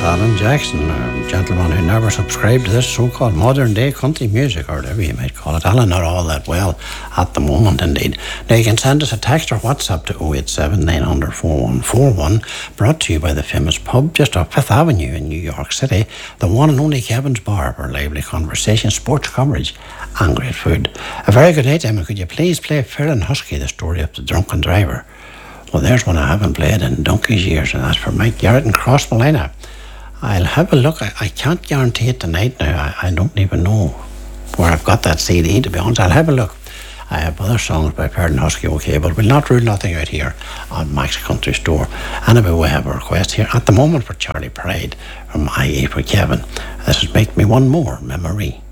Alan Jackson, a gentleman who never subscribed to this so-called modern-day country music, or whatever you might call it. Alan, not all that well at the moment, indeed. Now, you can send us a text or WhatsApp to 087 900 4141, brought to you by the famous pub just off Fifth Avenue in New York City, the one and only Kevin's Bar, for lively conversation, sports coverage, and great food. A very good night, Emma. Could you please play Fair and Husky, the story of the drunken driver? Well, there's one I haven't played in donkey's years, and that's for Mike Garrett and Cross Malina. I'll have a look. I can't guarantee it tonight now. I don't even know where I've got that CD, to be honest. I'll have a look. I have other songs by Fair and Husky, okay, but we'll not rule nothing out here on Mac's Country Store. Anyway, we have a request here at the moment for Charlie Pride from IE for Kevin. This is Make Me One More Memory.